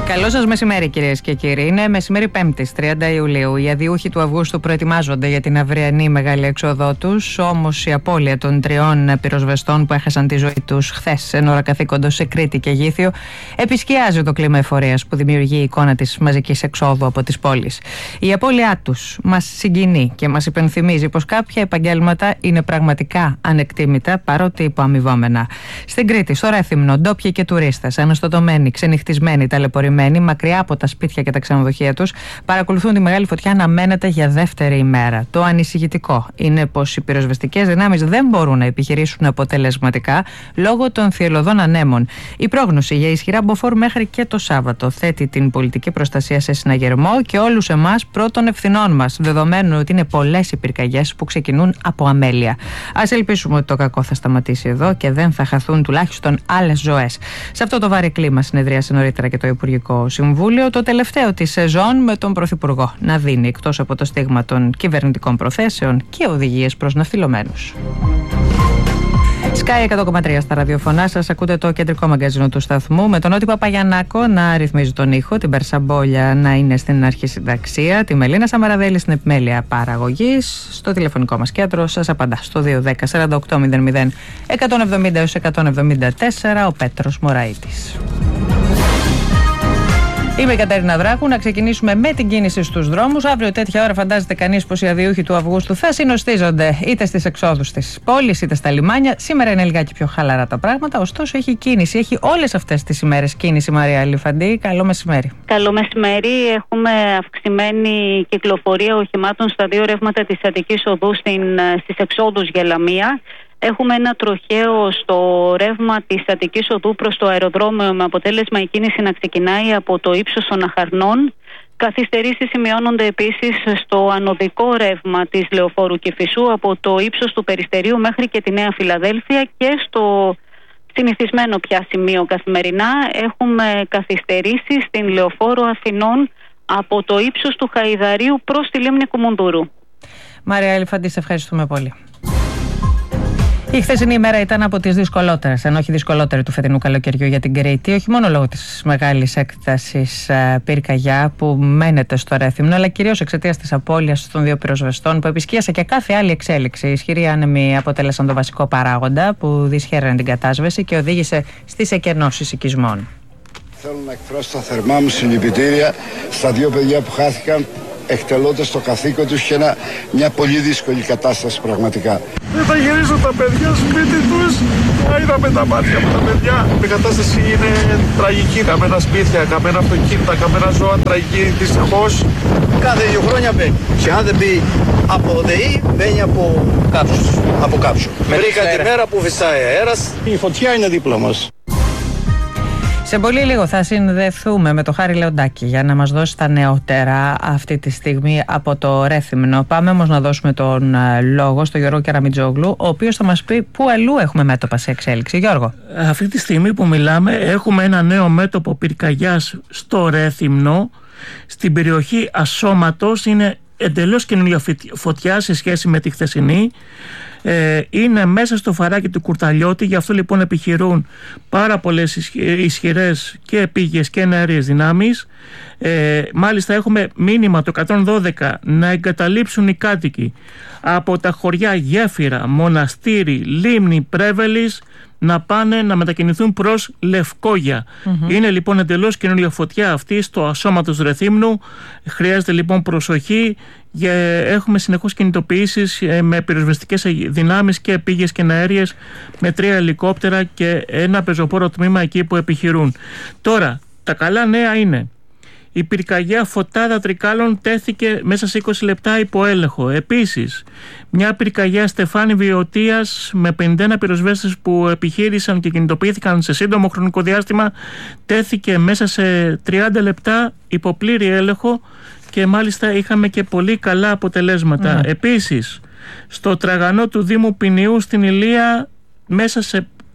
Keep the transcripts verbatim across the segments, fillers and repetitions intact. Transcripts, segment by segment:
Καλό σας μεσημέρι, κυρίες και κύριοι. Είναι μεσημέρι Πέμπτης, τριάντα Ιουλίου. Οι αδιούχοι του Αυγούστου προετοιμάζονται για την αυριανή μεγάλη έξοδό τους. Όμως η απώλεια των τριών πυροσβεστών που έχασαν τη ζωή τους χθες εν ώρα καθήκοντος σε Κρήτη και Γήθιο επισκιάζει το κλίμα εφορίας που δημιουργεί η εικόνα της μαζικής εξόδου από τις πόλεις. Η απώλειά τους μας συγκινεί και μας υπενθυμίζει πως κάποια επαγγέλματα είναι πραγματικά ανεκτήμητα παρότι υποαμοιβόμενα. Στην Κρήτη, στο Ρέθυμνο, ντόπιοι και τουρίστες, αναστοτωμένοι, ξενυχτισμένοι, ταλαιπωρημένοι, μακριά από τα σπίτια και τα ξενοδοχεία τους, παρακολουθούν τη μεγάλη φωτιά να μένεται για δεύτερη ημέρα. Το ανησυχητικό είναι πως οι πυροσβεστικές δυνάμεις δεν μπορούν να επιχειρήσουν αποτελεσματικά λόγω των θυελλωδών ανέμων. Η πρόγνωση για ισχυρά μποφόρ μέχρι και το Σάββατο θέτει την πολιτική προστασία σε συναγερμό και όλους εμάς πρώτων ευθυνών μας, δεδομένου ότι είναι πολλές οι πυρκαγιές που ξεκινούν από αμέλεια. Ας ελπίσουμε ότι το κακό θα σταματήσει εδώ και δεν θα χαθούν τουλάχιστον άλλες ζωές. Σε αυτό το βαρύ κλίμα συνεδρίασε νωρίτερα και το Υπουργικό Συμβούλιο, το τελευταίο της σεζόν, με τον Πρωθυπουργό να δίνει εκτός από το στίγμα των κυβερνητικών προθέσεων και οδηγίες προς ναυτιλωμένους. Sky εκατό κόμμα τρία στα ραδιοφωνά σας, ακούτε το κεντρικό μαγκαζίνο του σταθμού με τον Νότι Παπαγιαννάκο να ρυθμίζει τον ήχο, την Περσαμπόλια να είναι στην αρχισυνταξία, τη Μελίνα Σαμαραδέλη στην επιμέλεια παραγωγής. Στο τηλεφωνικό μας κέντρο σας απαντά στο δύο δέκα σαράντα οκτώ μηδέν μηδέν εκατόν εβδομήντα έως εκατόν εβδομήντα τέσσερα ο Πέτρος Μωραΐτης. Είμαι η Κατερίνα Δράκου. Να ξεκινήσουμε με την κίνηση στους δρόμους. Αύριο, τέτοια ώρα, φαντάζεται κανείς πως οι αδιούχοι του Αυγούστου θα συνοστίζονται είτε στις εξόδους της πόλης είτε στα λιμάνια. Σήμερα είναι λιγάκι πιο χαλαρά τα πράγματα, ωστόσο έχει κίνηση. Έχει όλες αυτές τις ημέρες κίνηση, Μαρία Αλιφαντή. Καλό μεσημέρι. Καλό μεσημέρι. Έχουμε αυξημένη κυκλοφορία οχημάτων στα δύο ρεύματα της Αττικής Οδού στις εξόδους για Λαμία. Έχουμε ένα τροχαίο στο ρεύμα της Αττικής Οδού προς το αεροδρόμιο, με αποτέλεσμα η κίνηση να ξεκινάει από το ύψος των Αχαρνών. Καθυστερήσεις σημειώνονται επίσης στο ανωδικό ρεύμα της Λεωφόρου Κηφισού από το ύψος του Περιστερίου μέχρι και τη Νέα Φιλαδέλφια, και στο συνηθισμένο πια σημείο καθημερινά έχουμε καθυστερήσεις στην Λεωφόρο Αθηνών από το ύψος του Χαϊδαρίου προς τη Λίμνη Κουμουνδούρου. Μαρία Αλιφαντή, σε ευχαριστούμε πολύ. Η χθεσινή ημέρα ήταν από τις δυσκολότερες, ενώ όχι δυσκολότερη, του φετινού καλοκαιριού για την Κρήτη, όχι μόνο λόγω της μεγάλης έκτασης πυρκαγιά που μένεται στο Ρέθυμνο, αλλά κυρίως εξαιτίας της απώλειας των δύο πυροσβεστών που επισκίασε και κάθε άλλη εξέλιξη. Οι ισχυροί άνεμοι αποτέλεσαν το βασικό παράγοντα που δυσχέρανε την κατάσβεση και οδήγησε στις εκενώσεις οικισμών. Θέλω να εκφράσω τα θερμά μου συλληπιτήρια στα δύο παιδιά που χάθηκαν εκτελώντας το καθήκον τους και ένα, μια πολύ δύσκολη κατάσταση πραγματικά. Δεν θα γυρίσω τα παιδιά σπίτι τους, τα είδαμε τα μάτια μου τα παιδιά. Η κατάσταση είναι τραγική, καμένα σπίτια, καμένα αυτοκίνητα, καμένα ζώα, τραγική δυστυχώς. Κάθε δύο χρόνια μπαίνει και αν δεν μπει από ΔΕΗ, μπαίνει από κάψους, από κάψου. Βρήκα τη μέρα που φυσάει αέρας. Η φωτιά είναι δίπλα μας. Σε πολύ λίγο θα συνδεθούμε με το Χάρη Λεοντάκη για να μας δώσει τα νεότερα αυτή τη στιγμή από το Ρέθυμνο. Πάμε όμως να δώσουμε τον λόγο στο Γιώργο Κεραμιτζόγλου, ο οποίος θα μας πει πού αλλού έχουμε μέτωπα σε εξέλιξη. Γιώργο. Αυτή τη στιγμή που μιλάμε έχουμε ένα νέο μέτωπο πυρκαγιάς στο Ρέθυμνο, στην περιοχή Ασώματος. Είναι εντελώς καινούργια φωτιά σε σχέση με τη χθεσινή. Είναι μέσα στο φαράκι του Κουρταλιώτη, γι' αυτό λοιπόν επιχειρούν πάρα πολλές ισχυρές και επίγειες και αέριες δυνάμεις. Ε, μάλιστα έχουμε μήνυμα το εκατόν δώδεκα να εγκαταλείψουν οι κάτοικοι από τα χωριά Γέφυρα, Μοναστήρι, Λίμνη, Πρέβελης, να πάνε να μετακινηθούν προς Λευκόγια. Mm-hmm. Είναι λοιπόν εντελώς καινούργια φωτιά αυτή στο Ασώματος Ρεθύμνου. Χρειάζεται λοιπόν προσοχή. Έχουμε συνεχώς κινητοποιήσεις με πυροσβεστικές δυνάμεις και επίγειες και αέριες, με τρία ελικόπτερα και ένα πεζοπόρο τμήμα εκεί που επιχειρούν. Τώρα, τα καλά νέα είναι: η πυρκαγιά Φωτάδα Τρικάλων τέθηκε μέσα σε είκοσι λεπτά υπό έλεγχο. Επίσης, μια πυρκαγιά Στεφάνη Βιωτίας με πενήντα ένα πυροσβέστες που επιχείρησαν και κινητοποιήθηκαν σε σύντομο χρονικό διάστημα τέθηκε μέσα σε τριάντα λεπτά υπό πλήρη έλεγχο και μάλιστα είχαμε και πολύ καλά αποτελέσματα. Mm. Επίσης, στο Τραγανό του Δήμου Ποινιού στην Ηλία, μέσα σε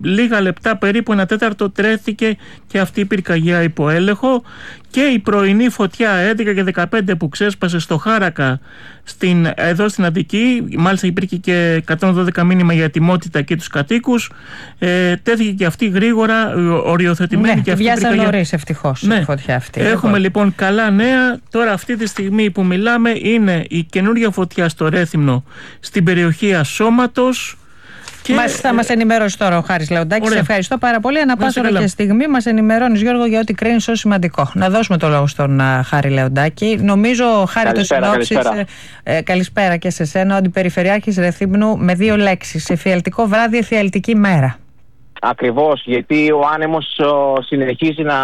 λίγα λεπτά, περίπου ένα τέταρτο, τρέθηκε και αυτή η πυρκαγιά υπό έλεγχο. Και η πρωινή φωτιά έντεκα και δεκαπέντε που ξέσπασε στο Χάρακα στην, εδώ στην Αττική, μάλιστα υπήρχε και εκατόν δώδεκα μήνυμα για ετοιμότητα και τους κατοίκους, ε, τέθηκε και αυτή γρήγορα οριοθετημένη. Ναι, και αυτή βιάζαν νωρίς ευτυχώς η φωτιά αυτή. Έχουμε λοιπόν καλά νέα. Τώρα αυτή τη στιγμή που μιλάμε είναι η καινούργια φωτιά στο Ρέθυμνο στην περιοχή Ασώματος. Και... Μας, θα μας ενημερώσει τώρα ο Χάρης Λεοντάκης. Σε ευχαριστώ πάρα πολύ. Ανά πάσα ώρα και στιγμή μας ενημερώνεις, Γιώργο, για ό,τι κρίνεις ως σημαντικό. Να δώσουμε το λόγο στον uh, Χάρη Λεοντάκη. Νομίζω, Χάρη, καλησπέρα, το συνόψεις. Καλησπέρα. Ε, ε, καλησπέρα και σε σένα. Ο Αντιπεριφερειάρχης Ρεθύμνου με δύο λέξεις. Εφιαλτικό βράδυ, εφιαλτική μέρα. Ακριβώς, γιατί ο άνεμος ο, συνεχίζει να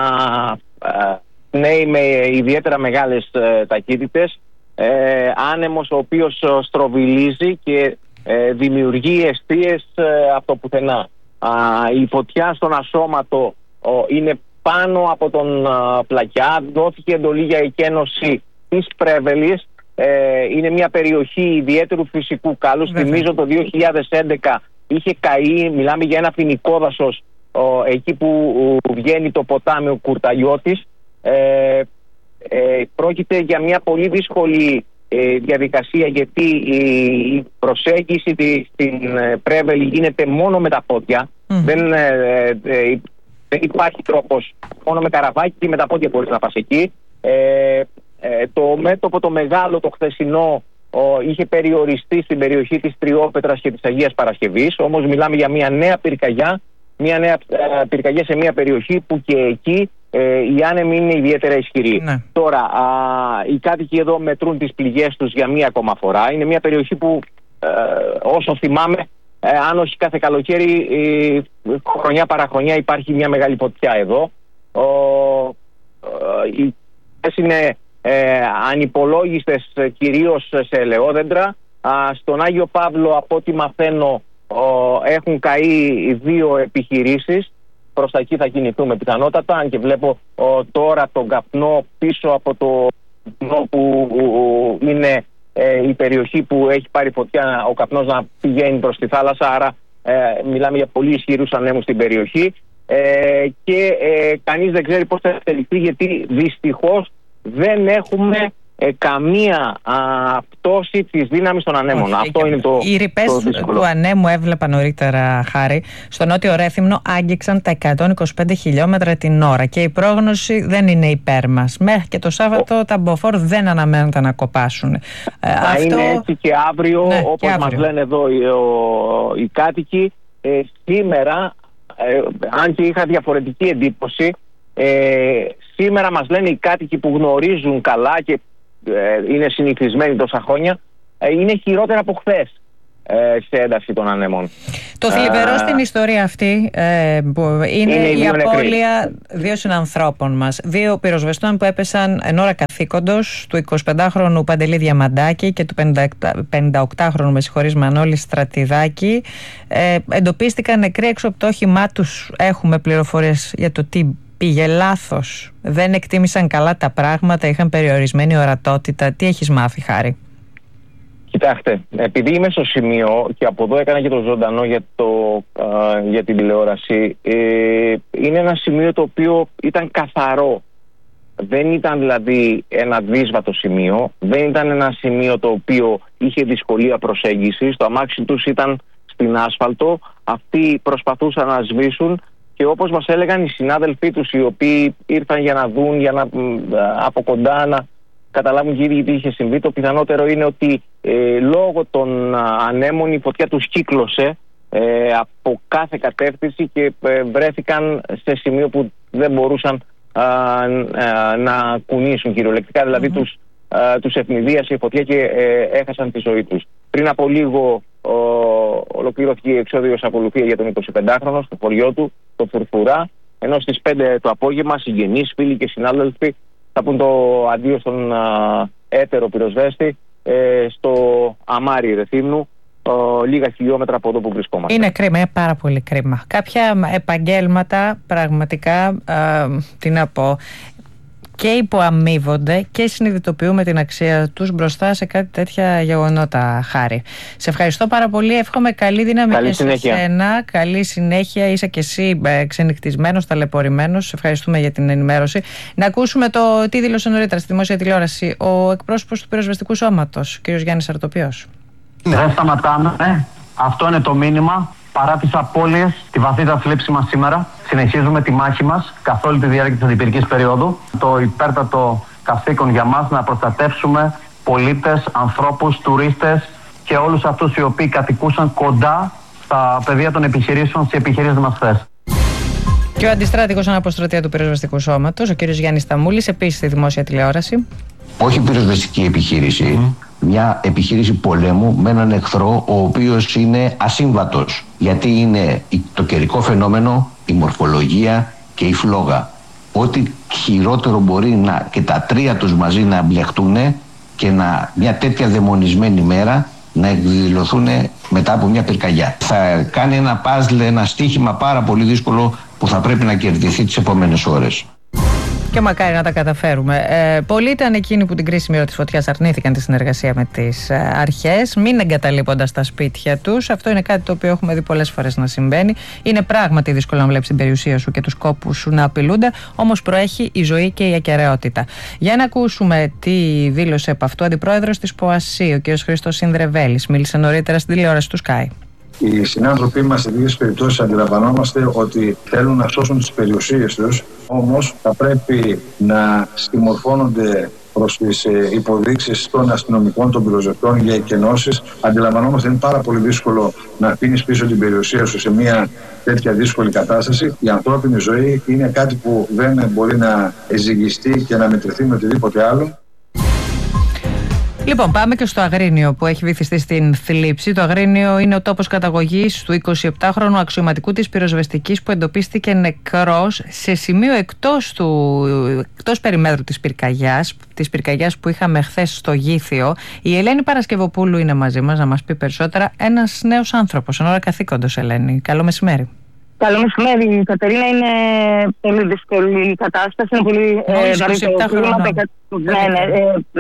ε, νέει με ιδιαίτερα μεγάλες ε, ταχύτητες. Ε, άνεμος ο οποίος ο, στροβιλίζει και Ε, δημιουργεί εστίες ε, από το πουθενά. Α, η φωτιά στον Ασώματο ο, είναι πάνω από τον α, Πλακιά. Δόθηκε εντολή για εκένωση της Πρέβελης. Ε, είναι μια περιοχή ιδιαίτερου φυσικού κάλους. Θυμίζω το δύο χιλιάδες έντεκα είχε καεί, μιλάμε για ένα ποινικό δάσος εκεί που ο, βγαίνει το ποτάμι ο Κουρταλιώτης. Ε, ε, πρόκειται για μια πολύ δύσκολη διαδικασία, γιατί η προσέγγιση στην Πρέβελη γίνεται μόνο με τα πόδια. Mm. Δεν, ε, ε, δεν υπάρχει τρόπος. Μόνο με καραβάκι και με τα πόδια μπορείς να πας εκεί. Ε, ε, το μέτωπο το μεγάλο το χθεσινό ο, είχε περιοριστεί στην περιοχή της Τριόπετρας και της Αγίας Παρασκευής. Όμως μιλάμε για μια νέα πυρκαγιά, μια νέα ε, πυρκαγιά σε μια περιοχή που και εκεί Ε, οι άνεμοι είναι ιδιαίτερα ισχυροί. Ναι. Τώρα, α, οι κάτοικοι εδώ μετρούν τις πληγές τους για μία ακόμα φορά. Είναι μια περιοχή που, ε, όσο θυμάμαι, ε, αν όχι κάθε καλοκαίρι, ε, χρονιά παραχρονιά υπάρχει μια μεγάλη φωτιά εδώ. Ο, ε, οι είναι ε, ανυπολόγιστες, κυρίως σε ελαιόδεντρα. Α, στον Άγιο Παύλο, από ό,τι μαθαίνω, ε, έχουν καεί δύο επιχειρήσεις. Προς τα εκεί θα κινηθούμε πιθανότατα, αν και βλέπω ο, τώρα τον καπνό πίσω από το καπνό που ο, είναι ε, η περιοχή που έχει πάρει φωτιά, ο καπνός να πηγαίνει προς τη θάλασσα, άρα ε, μιλάμε για πολύ ισχυρούς ανέμους στην περιοχή ε, και ε, κανείς δεν ξέρει πώς θα εξελιχθεί, γιατί δυστυχώς δεν έχουμε Ε, καμία α, πτώση της δύναμης των ανέμων. Όχι, αυτό και είναι το Οι ρηπές του ανέμου, έβλεπα νωρίτερα, Χάρη, στο νότιο Ρέθυμνο άγγιξαν τα εκατόν είκοσι πέντε χιλιόμετρα την ώρα και η πρόγνωση δεν είναι υπέρ μας. Μέχρι και το Σάββατο Ο... τα μποφόρ δεν αναμένονται να κοπάσουν. Θα αυτό... είναι έτσι και αύριο, ναι, όπως και αύριο. Μας λένε εδώ οι, ο, οι κάτοικοι. Ε, σήμερα, ε, αν και είχα διαφορετική εντύπωση, ε, σήμερα μας λένε οι κάτοικοι που γνωρίζουν καλά και είναι συνηθισμένοι τόσα χρόνια, είναι χειρότερα από χθες σε ένταση των ανέμων. Το θλιβερό uh, στην ιστορία αυτή ε, που είναι, είναι η απώλεια δύο συνανθρώπων μας, δύο πυροσβεστών που έπεσαν εν ώρα καθήκοντος, του εικοσιπεντάχρονου Παντελή Διαμαντάκη και του πενηνταοκτάχρονου με συγχωρείς Μανώλη Στρατιδάκη. Ε, εντοπίστηκαν νεκροί έξω από το όχημά τους. Έχουμε πληροφορίες για το τι πήγε λάθος, δεν εκτίμησαν καλά τα πράγματα, είχαν περιορισμένη ορατότητα. Τι έχεις μάθει, Χάρη? Κοιτάξτε, επειδή είμαι στο σημείο και από εδώ έκανα και το ζωντανό για, το, α, για την τηλεόραση, ε, είναι ένα σημείο το οποίο ήταν καθαρό. Δεν ήταν δηλαδή ένα δύσβατο σημείο, δεν ήταν ένα σημείο το οποίο είχε δυσκολία προσέγγισης. Το αμάξι τους ήταν στην άσφαλτο, αυτοί προσπαθούσαν να σβήσουν. Και όπως μας έλεγαν οι συνάδελφοί τους, οι οποίοι ήρθαν για να δουν, για να από κοντά να καταλάβουν και ήδη τι είχε συμβεί, το πιθανότερο είναι ότι ε, λόγω των ανέμων η φωτιά τους κύκλωσε ε, από κάθε κατεύθυνση και ε, βρέθηκαν σε σημείο που δεν μπορούσαν α, α, να κουνήσουν κυριολεκτικά, δηλαδή mm-hmm. τους, α, τους ευνηδίασε η φωτιά και ε, έχασαν τη ζωή τους. Πριν από λίγο ο, ολοκληρώθηκε η εξώδιος ακολουθία για τον εικοσιπεντάχρονο στο χωριό του, το Φουρφουρά, ενώ στις πέντε το απόγευμα συγγενείς, φίλοι και συνάδελφοι θα πούν το αντίο στον α, έτερο πυροσβέστη ε, στο Αμάρι Ρεθύμνου, ε, λίγα χιλιόμετρα από εδώ που βρισκόμαστε. Είναι κρίμα, είναι πάρα πολύ κρίμα. Κάποια επαγγέλματα πραγματικά, ε, τι να πω, και υποαμείβονται και συνειδητοποιούμε την αξία τους μπροστά σε κάτι τέτοια γεγονότα, Χάρη. Σε ευχαριστώ πάρα πολύ. Εύχομαι καλή δύναμη καλή και συνέχεια. Σε σένα. Καλή συνέχεια. Είσαι και εσύ ξενυχτισμένος, ταλαιπωρημένος. Σε ευχαριστούμε για την ενημέρωση. Να ακούσουμε το τι δήλωσε νωρίτερα στη δημόσια τηλεόραση ο εκπρόσωπος του Πυροσβεστικού Σώματος, κ. Γιάννης Αρτοπιός. Δεν σταματάμε. Αυτό είναι το μήνυμα. Παρά τις απώλειες, τη βαθύτητα θλίψη μας σήμερα, συνεχίζουμε τη μάχη μας καθ' όλη τη διάρκεια της αντιπυρικής περίοδου. Το υπέρτατο καθήκον για μας να προστατεύσουμε πολίτες, ανθρώπους, τουρίστες και όλους αυτούς οι οποίοι κατοικούσαν κοντά στα πεδία των επιχειρήσεων, στις επιχειρήσεις μας χθες. Και ο αντιστράτηγος αναποστρωτεία του Πυροσβεστικού Σώματος, ο κ. Γιάννης Ταμούλης, επίσης στη δημόσια τηλεόραση. Όχι πυροσβεστική επιχείρηση, mm. μια επιχείρηση πολέμου με έναν εχθρό ο οποίος είναι ασύμβατος. Γιατί είναι το καιρικό φαινόμενο, η μορφολογία και η φλόγα. Ό,τι χειρότερο μπορεί να και τα τρία τους μαζί να μπλεχτούν και να, μια τέτοια δαιμονισμένη μέρα να εκδηλωθούν μετά από μια πυρκαγιά. Θα κάνει ένα παζλ, ένα στοίχημα πάρα πολύ δύσκολο που θα πρέπει να κερδιθεί τις επόμενες ώρες. Και μακάρι να τα καταφέρουμε. Ε, πολλοί ήταν εκείνοι που την κρίσιμη ώρα της φωτιάς αρνήθηκαν τη συνεργασία με τις ε, αρχές, μην εγκαταλείποντας τα σπίτια τους. Αυτό είναι κάτι το οποίο έχουμε δει πολλές φορές να συμβαίνει. Είναι πράγματι δύσκολο να βλέπεις την περιουσία σου και τους κόπους σου να απειλούνται, όμως προέχει η ζωή και η ακεραιότητα. Για να ακούσουμε τι δήλωσε από αυτού ο αντιπρόεδρος της ΠΟΑΣΥ, ο κ. Χρήστος Συνδρεβέλης. Μίλησε νωρίτερα στην τηλεόραση του Sky. Οι συνάνθρωποι μας σε τέτοιες περιπτώσεις αντιλαμβανόμαστε ότι θέλουν να σώσουν τις περιουσίες τους, όμως θα πρέπει να συμμορφώνονται προς τις υποδείξεις των αστυνομικών, των πυροσβεστών για εκενώσεις. Αντιλαμβανόμαστε είναι πάρα πολύ δύσκολο να αφήνεις πίσω την περιουσία σου σε μια τέτοια δύσκολη κατάσταση. Η ανθρώπινη ζωή είναι κάτι που δεν μπορεί να ζυγιστεί και να μετρηθεί με οτιδήποτε άλλο. Λοιπόν, πάμε και στο Αγρίνιο που έχει βυθιστεί στην θλίψη. Το Αγρίνιο είναι ο τόπος καταγωγής του εικοσιεπτάχρονου αξιωματικού της πυροσβεστικής που εντοπίστηκε νεκρός σε σημείο εκτός, του, εκτός περιμέτρου της πυρκαγιάς, της πυρκαγιάς που είχαμε χθες στο Γήθιο. Η Ελένη Παρασκευοπούλου είναι μαζί μας να μας πει περισσότερα. Ένας νέος άνθρωπος, εν ώρα καθήκοντος, Ελένη. Καλό μεσημέρι. Καλό μεσημέρι, Κατερίνα. Είναι πολύ δύσκολη η κατάσταση. Είναι πολύ βαρύ το κλίμα. Ναι, ναι.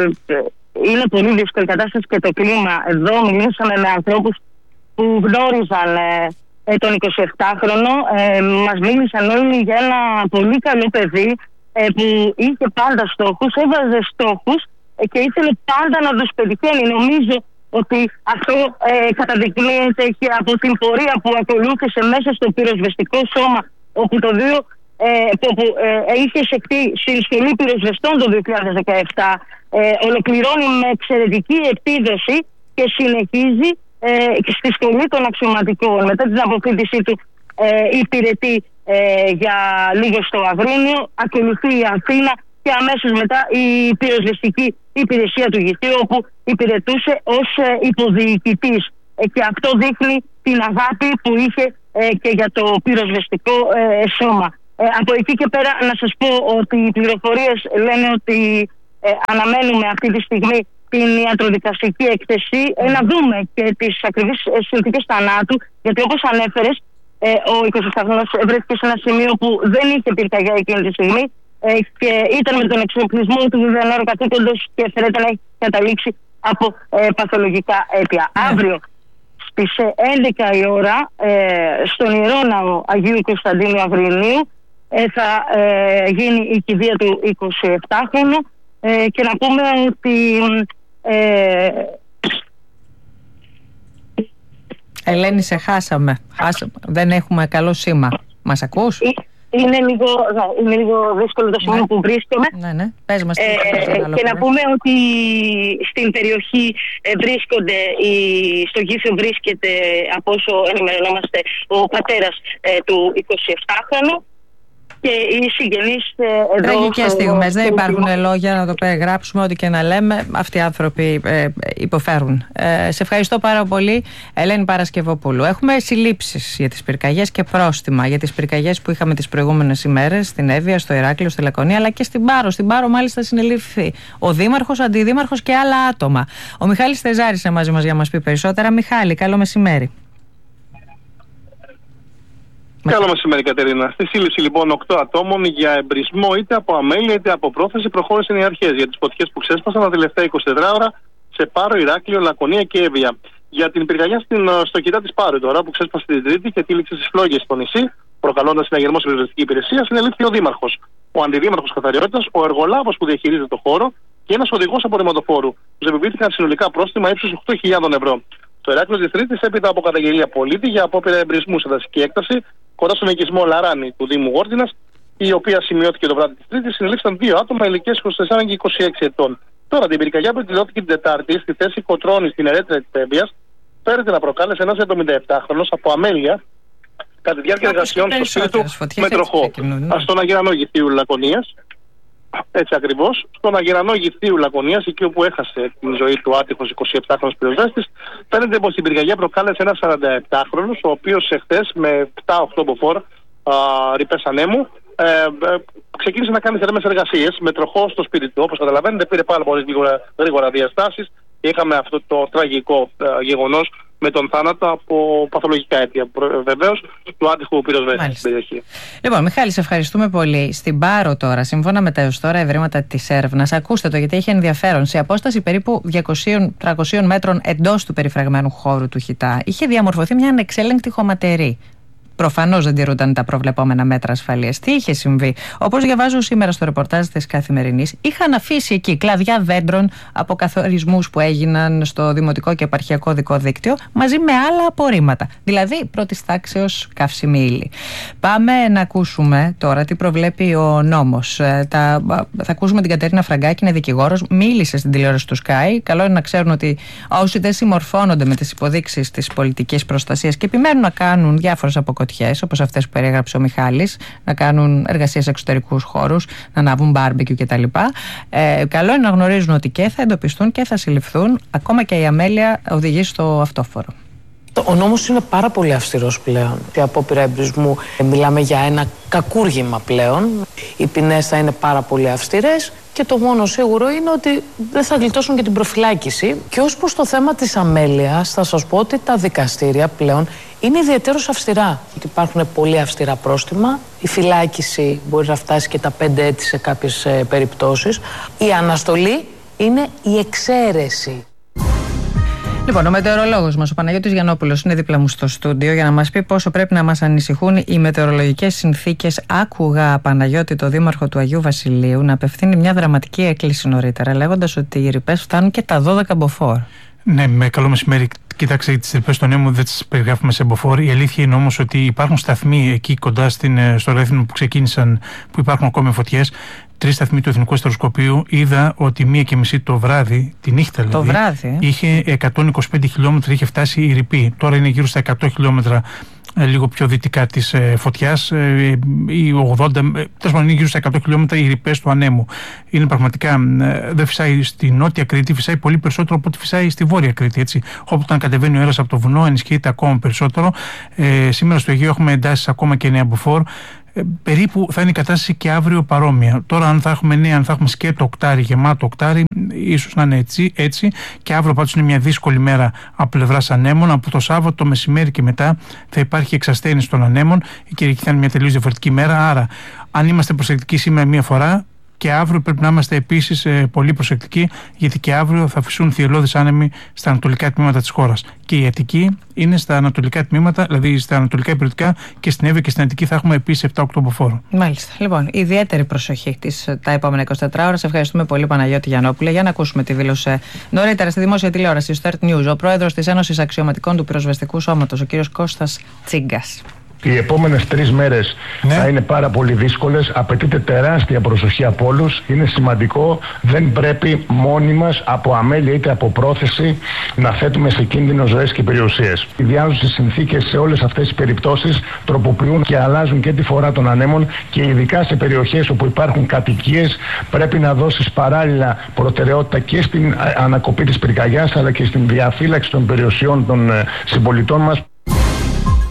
Είναι πολύ δύσκολη η κατάσταση και το κλίμα. Εδώ μιλήσαμε με ανθρώπους που γνώριζαν ε, τον εικοσιεπτάχρονο. Ε, μας μίλησαν όλοι για ένα πολύ καλό παιδί ε, που είχε πάντα στόχους, έβαζε στόχους ε, και ήθελε πάντα να τους πετυχαίνει. Νομίζω ότι αυτό ε, καταδεικνύεται και από την πορεία που ακολούθησε μέσα στο πυροσβεστικό σώμα, όπου το δύο ε, που, που ε, είχε εισεχθεί στην σχολή πυροσβεστών το δύο χιλιάδες δεκαεπτά. Ε, ολοκληρώνει με εξαιρετική επίδοση και συνεχίζει ε, στη σχολή των αξιωματικών. Μετά την αποφύτισή του ε, υπηρετεί ε, για λίγο στο Αγρίνιο, ακολουθεί η Αθήνα και αμέσως μετά η πυροσβεστική υπηρεσία του Γηθίου, όπου υπηρετούσε ως ε, υποδιοικητής. Ε, και αυτό δείχνει την αγάπη που είχε ε, και για το πυροσβεστικό ε, σώμα. Ε, από εκεί και πέρα να σας πω ότι οι πληροφορίες λένε ότι Ε, αναμένουμε αυτή τη στιγμή την ιατροδικαστική έκθεση, ε, να δούμε και τις ακριβείς ε, συνθήκες θανάτου, γιατί όπως ανέφερες ε, ο εικοσιεπτάχρονος βρέθηκε σε ένα σημείο που δεν είχε πυρκαγιά εκείνη τη στιγμή ε, και ήταν με τον εξοπλισμό του βιβλιανέρου καθήκοντος και φαίνεται να έχει καταλήξει από ε, παθολογικά αίτια. Yeah. Αύριο στις έντεκα η ώρα ε, στον Ιερό Ναό Αγίου Κωνσταντίνου Αγρινίου ε, θα ε, γίνει η κηδεία του εικοσιεπτάχρονου. Ε, και να πούμε ότι ε... Ελένη, σε χάσαμε. χάσαμε. Δεν έχουμε καλό σήμα. Μας ακούς? Είναι λίγο, είναι λίγο δύσκολο το σημείο, ναι, που βρίσκομαι. Ναι, ναι. Πες μας, ε, και να πούμε ότι στην περιοχή ε, βρίσκονται, η, στο Γήθιο βρίσκεται, από όσο ενημερωνόμαστε, ο πατέρας ε, του εικοσιεπτάχρονου. Και οι συγγενείς εδώ. Τραγικές στιγμές, δεν υπάρχουν λόγια να το περιγράψουμε, ό,τι και να λέμε. Αυτοί οι άνθρωποι ε, υποφέρουν. Ε, σε ευχαριστώ πάρα πολύ, Ελένη Παρασκευοπούλου. Έχουμε συλλήψεις για τις πυρκαγιές και πρόστιμα για τις πυρκαγιές που είχαμε τις προηγούμενες ημέρες στην Εύβοια, στο Ηράκλειο, στη Λακωνία, αλλά και στην Πάρο. Στην Πάρο, μάλιστα, συνελήφθη ο δήμαρχος, αντιδήμαρχος και άλλα άτομα. Ο Μιχάλης Θεζάρης είναι μαζί μας για να μας πει περισσότερα. Μιχάλη, καλό μεσημέρι. Καλό μεσημέρι, Κατερίνα. Στη σύλληψη λοιπόν οκτώ ατόμων για εμπρισμό είτε από αμέλεια είτε από πρόθεση προχώρησαν οι αρχές για τις φωτιές που ξέσπασαν τα τελευταία είκοσι τέσσερις ώρα σε Πάρο, Ηράκλειο, Λακωνία και Εύβοια. Για την πυρκαγιά στο Κιτά της Πάρου τώρα που ξέσπασε την Τρίτη και τύλιξε στις φλόγες στο νησί, προκαλώντας συναγερμό σε πυροσβεστική υπηρεσία, συνελήφθη ο Δήμαρχος, ο Αντιδήμαρχος Καθαριότητας, ο εργολάβος που διαχειρίζεται το χώρο και ένας οδηγός απορριμματοφόρου. Τους επιβλήθηκαν συνολικά πρόστιμα ύψους οκτώ χιλιάδες ευρώ. Το Ηράκλειο της Τρίτης, έπειτα από καταγγελία πολίτη για απόπειρα εμπρισμού σε δασική έκταση κοντά στον οικισμό Λαράνη του Δήμου Γόρτινας, η οποία σημειώθηκε το βράδυ της Τρίτης, συνελήφθησαν δύο άτομα ηλικίας είκοσι τέσσερα και είκοσι έξι ετών. Τώρα την πυρκαγιά που εκδηλώθηκε την Τετάρτη στη θέση Κοτρώνη στην Ερέτρια της Εύβοιας, φέρεται να προκάλεσε ένας εβδομήντα επτάχρονος από αμέλεια κατά τη διάρκεια εργασιών στο σπίτι του με τροχό. Στον Αγερανό Γηθίου Λακωνίας, έτσι ακριβώς, στον Αγερανό Γηθίου Λακωνίας, εκεί όπου έχασε την ζωή του άτυχος εικοσιεπτάχρονος πυροσβέστης, φαίνεται πως η πυρκαγιά προκάλεσε ένας σαρανταεπτάχρονος, ο οποίος εχθές με επτά οχτώ μποφόρ ρηπές ανέμου ε, ε, ξεκίνησε να κάνει θερμές εργασίες με τροχό στο σπίτι του. Όπως καταλαβαίνετε, πήρε πάρα πολύ γρήγορα, γρήγορα διαστάσεις και είχαμε αυτό το τραγικό ε, γεγονός με τον θάνατο από παθολογικά αίτια, βεβαίως, του άτυχου πυροσβέστη στην περιοχή. Λοιπόν, Μιχάλη, σε ευχαριστούμε πολύ. Στην Πάρο τώρα, σύμφωνα με τα έως τώρα ευρήματα της έρευνας, ακούστε το γιατί έχει ενδιαφέρον, σε απόσταση περίπου διακόσια με τριακόσια μέτρων εντός του περιφραγμένου χώρου του Χιτά, είχε διαμορφωθεί μια ανεξέλεγκτη χωματερή. Προφανώς δεν τηρούνταν τα προβλεπόμενα μέτρα ασφαλείας. Τι είχε συμβεί? Όπως διαβάζω σήμερα στο ρεπορτάζ της Καθημερινής, είχαν αφήσει εκεί κλαδιά δέντρων από καθορισμούς που έγιναν στο δημοτικό και επαρχιακό δικό δίκτυο, μαζί με άλλα απορρίμματα. Δηλαδή πρώτης τάξεως καύσιμη ύλη. Πάμε να ακούσουμε τώρα τι προβλέπει ο νόμος. Τα, θα ακούσουμε την Κατερίνα Φραγκάκη, είναι δικηγόρος, μίλησε στην τηλεόραση του Sky. Καλό είναι να ξέρουν ότι όσοι δεν συμμορφώνονται με τις υποδείξεις της πολιτικής προστασίας και επιμένουν να κάνουν διάφορες αποκοτήσεις, όπως αυτές που περιέγραψε ο Μιχάλης, να κάνουν εργασίες σε εξωτερικούς χώρους, να ανάβουν μπάρμπεκιου κτλ. Ε, καλό είναι να γνωρίζουν ότι και θα εντοπιστούν και θα συλληφθούν, ακόμα και η αμέλεια οδηγεί στο αυτόφορο. Ο νόμος είναι πάρα πολύ αυστηρός πλέον. Η απόπειρα εμπρισμού, μιλάμε για ένα κακούργημα πλέον. Οι ποινές θα είναι πάρα πολύ αυστηρές και το μόνο σίγουρο είναι ότι δεν θα γλιτώσουν και την προφυλάκηση. Και ως προς το θέμα της αμέλειας, θα σας πω ότι τα δικαστήρια πλέον είναι ιδιαίτερως αυστηρά. Ότι υπάρχουν πολύ αυστηρά πρόστιμα. Η φυλάκιση μπορεί να φτάσει και τα πέντε έτη σε κάποιες ε, περιπτώσεις. Η αναστολή είναι η εξαίρεση. Λοιπόν, ο μετεωρολόγος μας, ο Παναγιώτης Γιαννόπουλος, είναι δίπλα μου στο στούντιο για να μας πει πόσο πρέπει να μας ανησυχούν οι μετεωρολογικές συνθήκες. Άκουγα, Παναγιώτη, το δήμαρχο του Αγίου Βασιλείου να απευθύνει μια δραματική έκκληση νωρίτερα, λέγοντας ότι οι ρηπές φτάνουν και τα δώδεκα μποφόρ. Ναι, με καλό μεσημέρι. Κοίταξε, τις ρηπές στον Έμμο δεν τις περιγράφουμε σε μποφόρ. Η αλήθεια είναι όμως ότι υπάρχουν σταθμοί εκεί κοντά στην, στο Ρέθυμνο που ξεκίνησαν, που υπάρχουν ακόμη φωτιές. Τρεις σταθμοί του Εθνικού Αστεροσκοπείου. Είδα ότι μία και μισή το βράδυ, τη νύχτα δηλαδή, το βράδυ, είχε εκατόν είκοσι πέντε χιλιόμετρα, είχε φτάσει η ρηπή. Τώρα είναι γύρω στα εκατό χιλιόμετρα, λίγο πιο δυτικά της ε, φωτιάς, ε, ή ογδόντα, ε, τέλος πάντων είναι γύρω στα εκατό χιλιόμετρα οι ρηπές του ανέμου. Είναι πραγματικά, ε, δεν φυσάει στη Νότια Κρήτη, φυσάει πολύ περισσότερο από ό,τι φυσάει στη Βόρεια Κρήτη. Έτσι. Όταν κατεβαίνει ο αέρας από το βουνό, ενισχύεται ακόμα περισσότερο. Ε, σήμερα στο Αιγαίο έχουμε εντάσεις ακόμα και νέα μποφόρ. Ε, περίπου θα είναι η κατάσταση και αύριο παρόμοια. Τώρα, αν θα έχουμε νέα, αν θα έχουμε σκέτο οκτάρι, γεμάτο οκτάρι, ίσως να είναι έτσι, έτσι. Και αύριο πάντως είναι μια δύσκολη μέρα από πλευράς ανέμων. Από το Σάββατο το μεσημέρι και μετά θα υπάρχει εξασθένηση των ανέμων. Η Κυριακή θα είναι μια τελείως διαφορετική μέρα. Άρα, αν είμαστε προσεκτικοί σήμερα μία φορά, και αύριο πρέπει να είμαστε επίσης ε, πολύ προσεκτικοί, γιατί και αύριο θα φυσούν θυελλώδεις άνεμοι στα ανατολικά τμήματα της χώρας. Και η Αττική είναι στα ανατολικά τμήματα, δηλαδή στα ανατολικά υπηρετικά, και στην Εύβοια και στην Αττική θα έχουμε επίσης επτά οκτώ μποφόρ. Μάλιστα. Λοιπόν, ιδιαίτερη προσοχή της, τα επόμενα είκοσι τέσσερις ώρες. Ευχαριστούμε πολύ, Παναγιώτη Γιαννόπουλε. Για να ακούσουμε τι δήλωσε νωρίτερα στη δημόσια τηλεόραση, στο Start News, ο πρόεδρος της Ένωσης Αξιωματικών του Πυροσβεστικού Σώματος, ο κ. Κώστας Τσίγκας. Οι επόμενες τρεις μέρες ναι. θα είναι πάρα πολύ δύσκολες. Απαιτείται τεράστια προσοχή από όλους. Είναι σημαντικό. Δεν πρέπει μόνοι μας, από αμέλεια είτε από πρόθεση, να θέτουμε σε κίνδυνο ζωές και περιουσίες. Οι διάζουσες συνθήκες σε όλες αυτές τις περιπτώσεις τροποποιούν και αλλάζουν και τη φορά των ανέμων, και ειδικά σε περιοχές όπου υπάρχουν κατοικίες πρέπει να δώσεις παράλληλα προτεραιότητα και στην ανακοπή της πυρκαγιάς, αλλά και στην διαφύλαξη των περιουσιών των συμπολιτών μας.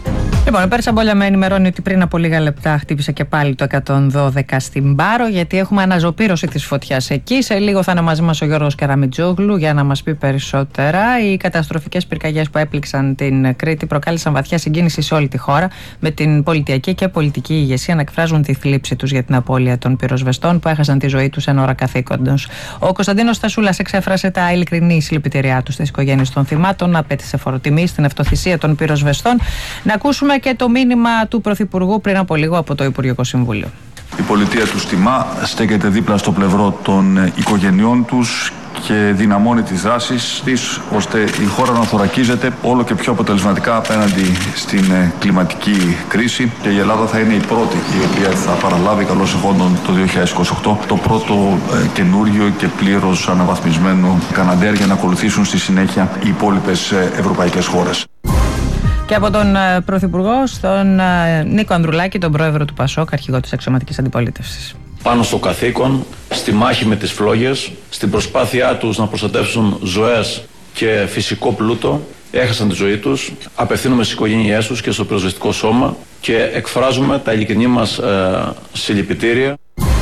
Λοιπόν, η Πέρσα Μπόλια με ενημερώνει ότι πριν από λίγα λεπτά χτύπησε και πάλι το εκατόν δώδεκα στην Πάρο, γιατί έχουμε αναζωπήρωση της φωτιάς εκεί. Σε λίγο θα είναι μαζί μας ο Γιώργος Καραμιτζόγλου για να μας πει περισσότερα. Οι καταστροφικές πυρκαγιές που έπληξαν την Κρήτη προκάλεσαν βαθιά συγκίνηση σε όλη τη χώρα, με την πολιτιακή και πολιτική ηγεσία να εκφράζουν τη θλίψη τους για την απώλεια των πυροσβεστών που έχασαν τη ζωή τους εν ώρα καθήκοντος. Ο Κωνσταντίνος Στασούλας εξέφρασε τα ειλικρινή συλληπιτήριά του στις οικογένειες των θυμάτων, απέτησε φοροτιμή στην ευτοθυσία των πυροσβεστών. Να ακούσουμε και το μήνυμα του Πρωθυπουργού πριν από λίγο από το Υπουργικό Συμβούλιο. Η πολιτεία του τιμά, στέκεται δίπλα στο πλευρό των οικογενειών τους και δυναμώνει τις δράσεις της, ώστε η χώρα να θωρακίζεται όλο και πιο αποτελεσματικά απέναντι στην κλιματική κρίση, και η Ελλάδα θα είναι η πρώτη η οποία θα παραλάβει καλώς εχόντων το δύο χιλιάδες είκοσι οκτώ το πρώτο ε, καινούριο και πλήρως αναβαθμισμένο Καναντέρ, για να ακολουθήσουν στη συνέχεια οι υπόλοιπες ευρωπαϊκές χώρες. Και από τον uh, Πρωθυπουργό στον uh, Νίκο Ανδρουλάκη, τον πρόεδρο του ΠΑΣΟΚ, αρχηγό της αξιωματικής αντιπολίτευσης. Πάνω στο καθήκον, στη μάχη με τις φλόγες, στην προσπάθειά τους να προστατεύσουν ζωές και φυσικό πλούτο, έχασαν τη ζωή τους. Απευθύνουμε στις οικογένειές τους και στο πυροσβεστικό σώμα και εκφράζουμε τα ειλικρινή μας ε, συλληπιτήρια.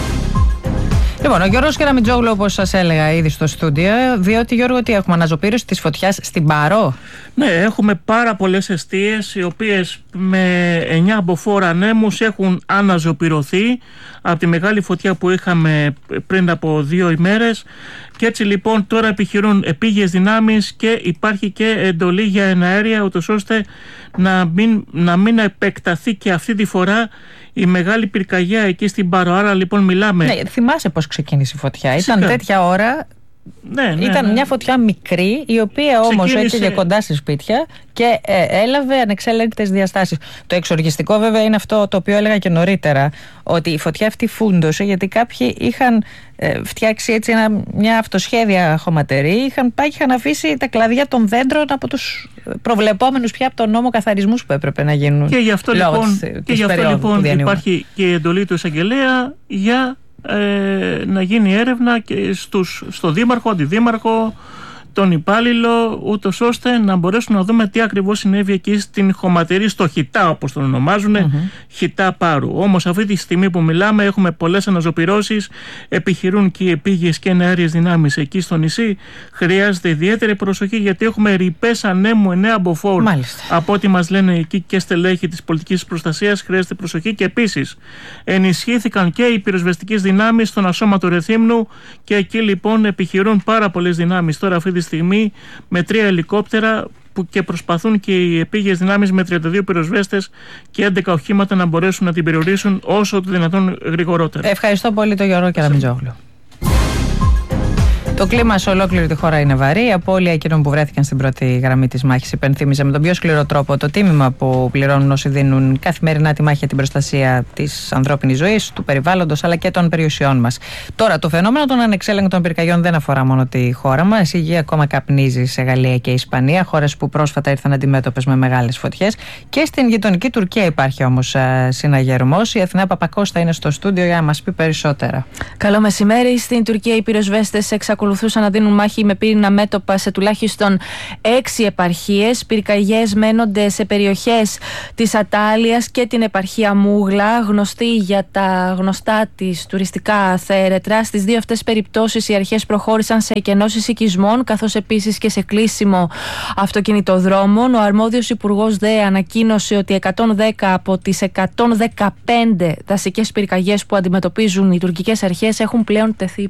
Λοιπόν, ο Γιώργος Καραμιτζόγλου, όπως σας έλεγα ήδη στο στούντιο, διότι Γιώργο, τι έχουμε, αναζωπήρωση της φωτιάς στην Πάρο. Ναι, έχουμε πάρα πολλές εστίες οι οποίες με εννιά μποφόρ ανέμους έχουν αναζωπηρωθεί από τη μεγάλη φωτιά που είχαμε πριν από δύο ημέρες, και έτσι λοιπόν τώρα επιχειρούν επίγειες δυνάμεις και υπάρχει και εντολή για εναέρια, ούτως ώστε να μην, να μην επεκταθεί και αυτή τη φορά η μεγάλη πυρκαγιά εκεί στην Πάρο. Άρα λοιπόν μιλάμε... Ναι, θυμάσαι πώς ξεκίνησε η φωτιά. Φυσικά. Ήταν τέτοια ώρα... Ναι, ναι, ήταν ναι. μια φωτιά μικρή, η οποία όμως ξεκίνησε... έκαιγε κοντά σε σπίτια και ε, έλαβε ανεξέλεγκτες διαστάσεις. Το εξοργιστικό βέβαια είναι αυτό το οποίο έλεγα και νωρίτερα, ότι η φωτιά αυτή φούντωσε γιατί κάποιοι είχαν ε, φτιάξει έτσι ένα, μια αυτοσχέδια χωματερή, είχαν πάει και είχαν αφήσει τα κλαδιά των δέντρων από τους προβλεπόμενους πια από τον νόμο καθαρισμούς που έπρεπε να γίνουν. Και γι' αυτό λοιπόν, της, και γι αυτό, λοιπόν υπάρχει και η εντολή του εισαγγελέα για Ε, να γίνει έρευνα και στους, στο δήμαρχο, αντιδήμαρχο, τον υπάλληλο, ούτως ώστε να μπορέσουν να δούμε τι ακριβώς συνέβη εκεί στην χωματερή, στο Χιτά όπως τον ονομάζουν, mm-hmm. Χιτά Πάρου. Όμως αυτή τη στιγμή που μιλάμε έχουμε πολλές αναζωπυρώσεις, επιχειρούν και οι επίγειες και εναέριες δυνάμεις εκεί στο νησί. Χρειάζεται ιδιαίτερη προσοχή γιατί έχουμε ρηπές ανέμου εννέα μποφόρ. Από ό,τι μας λένε εκεί και στελέχη της πολιτικής προστασίας, χρειάζεται προσοχή, και επίσης ενισχύθηκαν και οι πυροσβεστικές δυνάμεις στον ασώματο Ρεθύμνου, και εκεί λοιπόν επιχειρούν πάρα πολλές δυνάμεις τώρα αυτή τη στιγμή με τρία ελικόπτερα που και προσπαθούν και οι επίγειες δυνάμεις με τριάντα δύο πυροσβέστες και έντεκα οχήματα να μπορέσουν να την περιορίσουν όσο το δυνατόν γρηγορότερα. Ευχαριστώ πολύ τον Γιώργο Καραμιτζόγλου. Το κλίμα σε ολόκληρη τη χώρα είναι βαρύ. Η απώλεια εκείνων που βρέθηκαν στην πρώτη γραμμή της μάχης υπενθύμιζε με τον πιο σκληρό τρόπο το τίμημα που πληρώνουν όσοι δίνουν καθημερινά τη μάχη για την προστασία της ανθρώπινης ζωής, του περιβάλλοντος αλλά και των περιουσιών μας. Τώρα, το φαινόμενο των ανεξέλεγκτων πυρκαγιών δεν αφορά μόνο τη χώρα μας. Η γη ακόμα καπνίζει σε Γαλλία και Ισπανία, χώρες που πρόσφατα ήρθαν αντιμέτωπες με μεγάλες φωτιές. Και στην γειτονική Τουρκία υπάρχει όμως συναγερμός. Η Αθηνά Παπακώστα είναι στο στούντιο για να μας πει περισσότερα. Καλό μεσημέρι. Στην Τουρκία οι πυροσβέστες εξακολουθούν να δίνουν μάχη με πύρινα μέτωπα σε τουλάχιστον έξι επαρχίες. Πυρκαγιές μένονται σε περιοχές της Ατάλειας και την επαρχία Μούγλα, γνωστή για τα γνωστά της τουριστικά θέρετρα. Στις δύο αυτές περιπτώσεις οι αρχές προχώρησαν σε εκενώσεις οικισμών, καθώς επίσης και σε κλείσιμο αυτοκινητοδρόμων. Ο αρμόδιος υπουργός ΔΕ ανακοίνωσε ότι εκατόν δέκα από τις εκατόν δεκαπέντε δασικές πυρκαγιές που αντιμετωπίζουν οι τουρκικές αρχές έχουν πλέον τεθεί